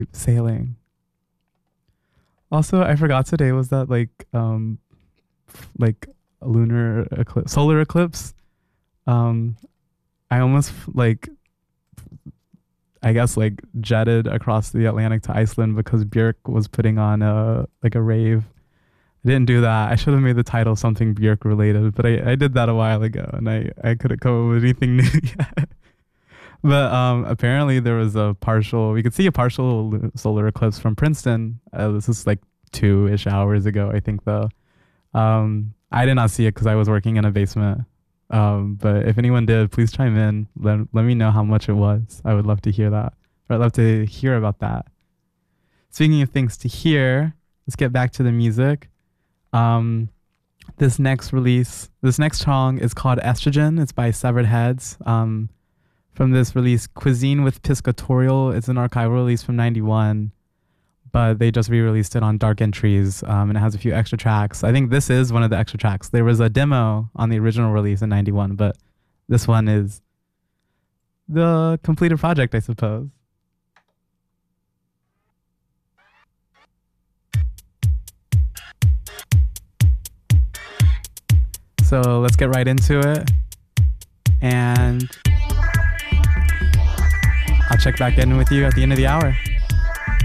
Sailing. Also, I forgot today was that like lunar eclipse, solar eclipse. Um, I almost like I guess like jetted across the Atlantic to Iceland because Björk was putting on a rave. I didn't do that. I should have made the title something Björk related, but I did that a while ago and I couldn't come up with anything new yet. But apparently there was a partial, we could see a partial solar eclipse from Princeton. This is like 2-ish hours ago, I think, though. I did not see it because I was working in a basement. But if anyone did, please chime in. Let me know how much it was. I would love to hear that. Or I'd love to hear about that. Speaking of things to hear, let's get back to the music. Um, this next song is called Estrogen. It's by Severed Heads. From this release, Cuisine with Piscatorial. It's an archival release from 91, but they just re-released it on Dark Entries, and it has a few extra tracks. I think this is one of the extra tracks. There was a demo on the original release in 91, but this one is the completed project, I suppose. So let's get right into it, and I'll check back in with you at the end of the hour.